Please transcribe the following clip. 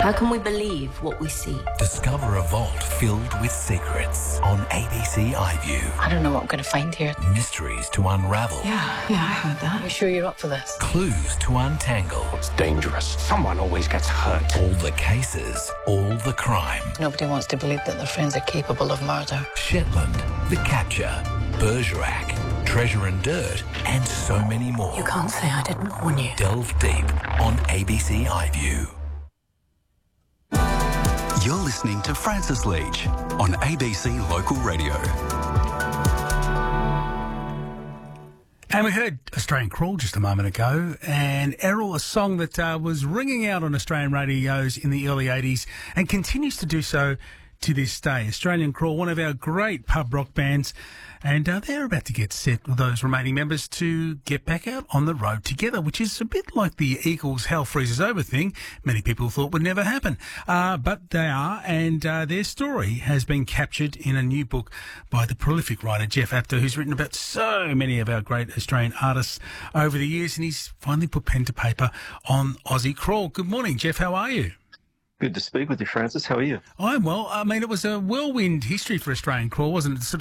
How can we believe what we see? Discover a vault filled with secrets on ABC iView. I don't know what I'm going to find here. Mysteries to unravel. Yeah, I heard that. You sure you're up for this? Clues to untangle. It's dangerous. Someone always gets hurt. All the cases, all the crime. Nobody wants to believe that their friends are capable of murder. Shetland, The Capture, Bergerac, Treasure and Dirt, and so many more. You can't say I didn't warn you. Delve deep on ABC iView. You're listening to Francis Leach on ABC Local Radio. And we heard Australian Crawl just a moment ago, and Errol, a song that was ringing out on Australian radios in the early 80s and continues to do so to this day. Australian Crawl, one of our great pub rock bands, and they're about to get set with those remaining members to get back out on the road together, which is a bit like the Eagles Hell Freezes Over thing many people thought would never happen. But they are, and their story has been captured in a new book by the prolific writer Jeff Apter, who's written about so many of our great Australian artists over the years, and he's finally put pen to paper on Aussie Crawl. Good morning, Jeff. How are you? Good to speak with you, Francis. How are you? I'm well. I mean, it was a whirlwind history for Australian Crawl, wasn't it? Sort